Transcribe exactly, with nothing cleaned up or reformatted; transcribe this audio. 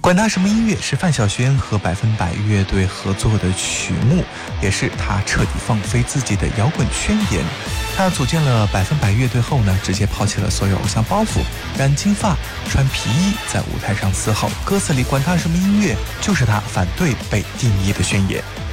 管他什么音乐是范晓萱和百分百乐队合作的曲目，也是他彻底放飞自己的摇滚宣言。他组建了百分百乐队后呢，直接抛弃了所有偶像包袱，染金发，穿皮衣，在舞台上嘶吼，歌词里管他什么音乐，就是他反对被定义的宣言。